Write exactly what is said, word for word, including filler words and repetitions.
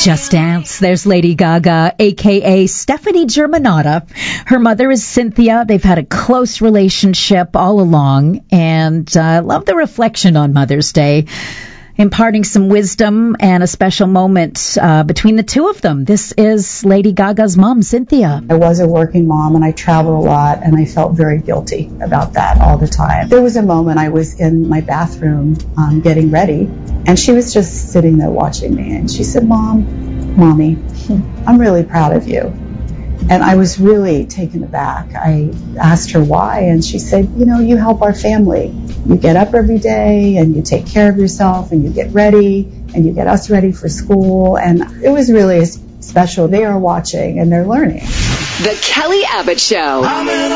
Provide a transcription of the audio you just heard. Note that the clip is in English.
Just Dance. There's Lady Gaga, a k a. Stephanie Germanotta. Her mother is Cynthia. They've had a close relationship all along, and I uh, love the reflection on Mother's Day, imparting some wisdom and a special moment uh, between the two of them. This is Lady Gaga's mom, Cynthia. I was a working mom, and I traveled a lot, and I felt very guilty about that all the time. There was a moment I was in my bathroom um, getting ready, and she was just sitting there watching me, and she said, Mom, Mommy, I'm really proud of you. And I was really taken aback. I asked her why, and she said, you know, you help our family. You get up every day, and you take care of yourself, and you get ready, and you get us ready for school. And it was really special. They are watching, and they're learning. The Kelly Abbott Show.